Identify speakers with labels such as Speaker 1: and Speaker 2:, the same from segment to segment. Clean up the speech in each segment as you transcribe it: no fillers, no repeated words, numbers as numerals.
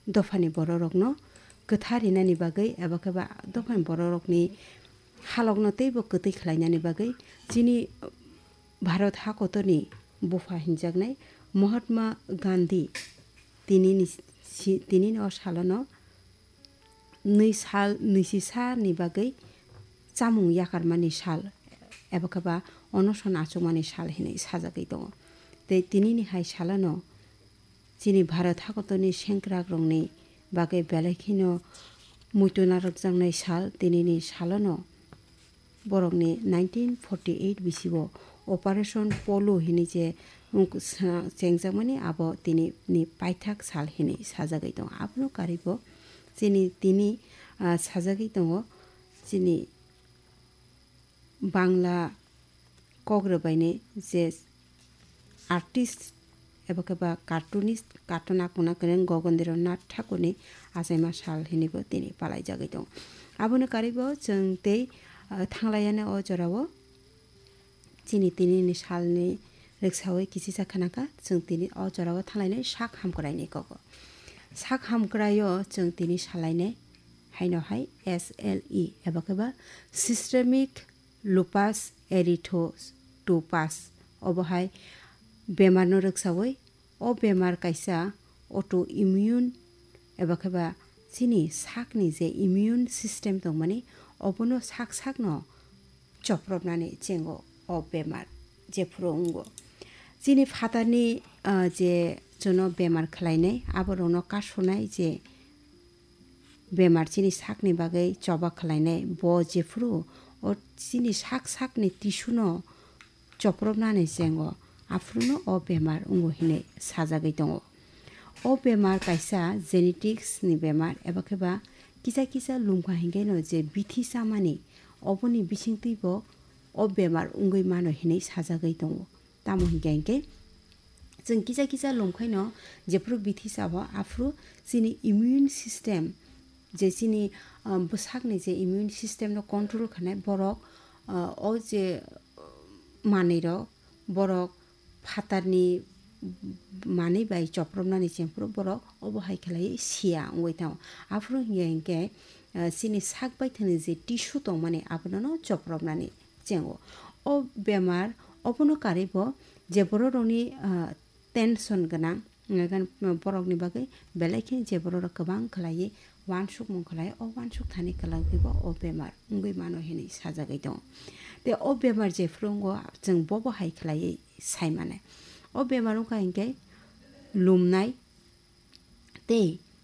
Speaker 1: दफानि बररकनो गोथारिनानि बागै एबा केबा दफानि बररकनि हालकनो तैबो गोतै खालायनानि बागै जिनि भारत हाकतनि बुफा हिनजागनाय महात्मा गान्धी तिनि न सालनो नैसि सानि बागै चामुं याकारमानि साल एबा केबा अनसन आचुमानि साल हिनै साजागै दङ ते तिनिनि हाय सालनो जिनि भारत हाकतनि सेंक्राग्रंनि बागै बेलायखिनो मुइटुना रकजांनाय साल तिनिनि सालनो बरकनि 1948 बिसिबो अपारेशन पोलो हिनि जे सेंजामानि आबो तिनि पाइथाक साल हिनि साजागै दङ आबनो कारिबो जिनि तिनि साजागै दङ जिनि बांला कग्रबायनि जे आर्टिस्ट एबा केबा कार्टुनिस्ट कार्टुन आखुना गोरों गगनेन्द्रनाथ ठाकुरनि आजायमा साल हिनिबो तिनि पालाय जागै दं आबनो कारिबो जों तै थांलायानो अ जरावो जिनि तिनि सालनि रिक्सावै किसि जाखानाका जों तिनि अ जरावो थांलायनाय साक हामक्रायनि गगो साक हामक्रायो जों तिनि सालायनाय हायनहाय SLE एबा केबा सिस्टेमिक लुपास एरिथ्रोटोपास अबहाय बेमारनो रिक्सावै अ बेमार कायसा अटो इम्यून एबा केबा जिनि साकनि जे इम्यून सिस्टेम दं माने अबनो साक न चप्रबनानै जेंगो अ बेमार जेफ्रो उंगो जिनि फातारनि जे जनो बेमार खालायनाय आबरनो कासुनाय जे बेमार जिनि साकनि बागै चबा खालायनाय ब जेफ्रो अ जिनि साकनि टिसुनो चप्रबनानै जेंगो आफ्रुनो अ बेमार उंगो हिनै साजागै दङ अ बेमार कायसा जेनेटिक्सनि बेमार एबा केबा किसा लुमखा हिंगेनो जे बिथिसामानि अबनि बिसिंतैबो अ बेमार उंगै मानो हिनै साजागै दङ तामो हिंगे जों किसा लुमखायनो जेफ्रो बिथिसाबो आफ्रु जिनि इम्यून सिस्टेम जे जिनि बसाकनि जे इम्यून सिस्टेमनो कंट्रोल खानाय बरक अ जे मानिर बरक फातारनि मानै बाय चप्रबनानै जेंफ्रो बरक अबहाय खेलाय सिया उंगैथाव आफ्रु हिंगे सिनि साक बायथानि जे टिसु दं माने आबनो चप्रबनानै जेंगो अ बेमार अबनो कारिबो जे बररनि टेनसन गोनां बरकनि बागै बेलायखिनि जे बरर गोबां खालायै वानसुक मुं खालाय अ वानसुक थानि खालायबो अ बेमार उंगै मानो हिनै साजागै दं ते अ बेमार जेफ्रोंगो जों बबहाय खालायै सायमाने अ बेमार उंखा हिंगे लुमनाय ते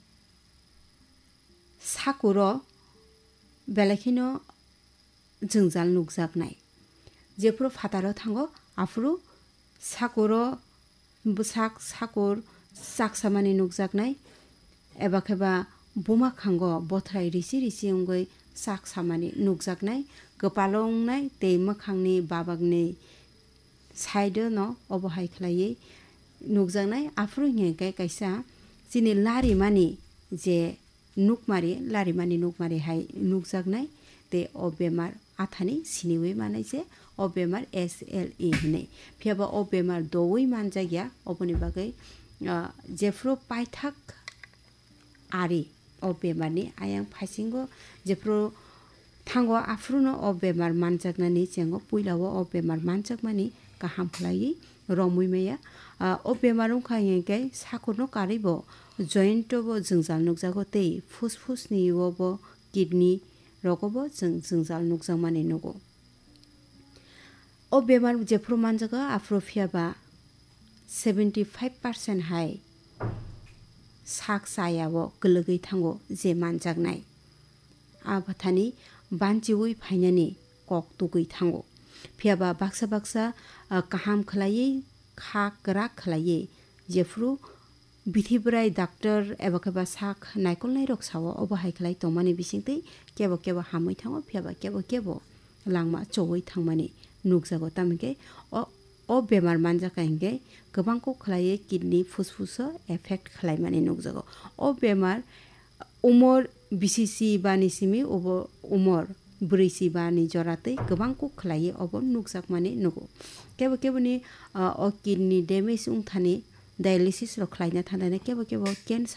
Speaker 1: साकुर बेलायखिनो जोंजाल नुकजागनाय जेफ्रो फाताराव थांगो आफ्रु साकुर साकुर साकसामानि नुकजागनाय एबा केबा बुमा खांगो बथ्राय रिसि उंगै साकसामानि नुकजागनाय गोपालंनाय ते मोखांनि बाबागनि साइडो न अबहाय खालायै नुकजागनाय आफ्रु हिंगे कायसा जिनि लारिमानि जे लारिमानि नुकमारि हाय नुकजागनाय ते अ बेमार आथानि सिनिवै मानाय जे अ बेमार SLE हिनै फियाबा अ बेमार दवै मान जायगा अबनि बागै जेफ्रो पाइथाक आरि अ बेमारनि आयां फाइसिंगो जेफ्रो थांगो आफ्रुनो अ बेमार मानजागनानि जेंगो पुइलावो अ बेमार मानजागमानि गाहाम खालायै रमुइमाया अ बेमार उंखा हिंगे साकुरनो कारिबो जयन्टबो जोंजाल नुकजागो तै फुसफुसनि वबो किडनी रगबो जोंजाल नुकजागमानि नुगो अ बेमार जेफ्रो मानजागा आफ्रो फियाबा 75% हाय साक सायावो गलगै थांगो जे मानजागनाय आबाथानि बानजिवै फायनानि कक तुगै थांगो फियाबा बाक्सा काहाम खालायै खागरा खालायै जेफ्रु बिथिब्राय डाक्टर एबा केबा साक नायकलनाय रक्सावो अबहाय खालाय तमानि बिसिंतै केबो हामै थांगो फियाबा केबो लांमा चौवै थांमानि नुकजागो तामगे अ बेमार मानजाका हिंगे गोबांखौ खालायै किडनी फुसफुसो एफेक्ट खालायमानि नुकजागो अ बेमार उमर बिसिसि बानिसिमि उमर ब्रैसि बानि जरातै गोबांखौ खालायै अब नुकजागमानि नुगो केबोनि अ किडनी डैमेज उंथानि डायलिसिस रो खालायना थानानै केबो कैंसर